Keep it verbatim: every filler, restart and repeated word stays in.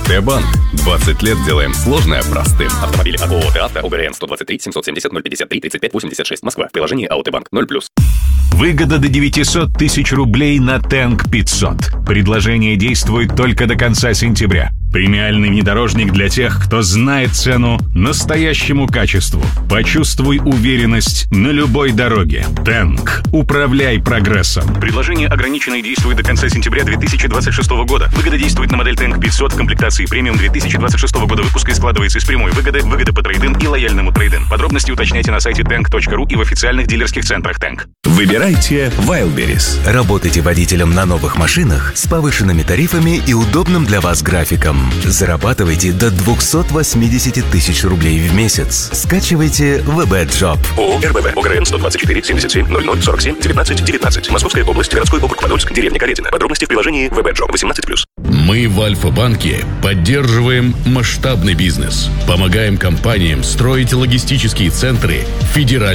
АТБанк. двадцать лет делаем сложное простым. Автомобили от ООО «ТАВТО», ОГРН сто двадцать три семьсот семьдесят ноль пятьдесят три тридцать пять восемьдесят шесть, Москва. Приложение АОТБанк ноль плюс. Выгода до девятисот тысяч рублей на Тэнк пятьсот. Предложение действует только до конца сентября. Премиальный внедорожник для тех, кто знает цену настоящему качеству. Почувствуй уверенность на любой дороге. Тэнк. Управляй прогрессом. Предложение ограничено и действует до конца сентября две тысячи двадцать шестого года. Выгода действует на модель Тэнк пятьсот в комплектации премиум две тысячи двадцать шестого года выпуска и складывается из прямой выгоды, выгоды по трейд-ин и лояльному трейд-ин. Подробности уточняйте на сайте тэнк точка ру и в официальных дилерских центрах Тэнк. Выбирайте Wildberries. Работайте водителем на новых машинах с повышенными тарифами и удобным для вас графиком. Зарабатывайте до двести восемьдесят тысяч рублей в месяц. Скачивайте вэ бэ Job. ООО РБВ, ОГРН сто двадцать четыре семьдесят семь ноль ноль сорок семь девятнадцать девятнадцать. Московская область, городской округ Подольск, деревня Каретина. Подробности в приложении вэ бэ Job восемнадцать плюс. Мы в Альфа-банке поддерживаем масштабный бизнес. Помогаем компаниям строить логистические центры, федеральные